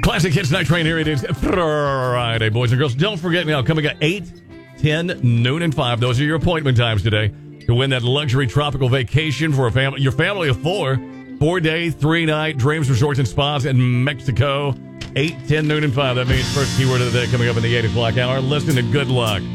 Classic Hits Night Train here. It is Friday, boys and girls. Don't forget now, coming at 8, 10, noon, and 5. Those are your appointment times today to win that luxury tropical vacation for a family. Your family of 4. 4-day, 3-night Dreams Resorts and Spas in Mexico. 8, 10, noon, and 5. That means first keyword of the day coming up in the 8 o'clock hour. Listen and good luck.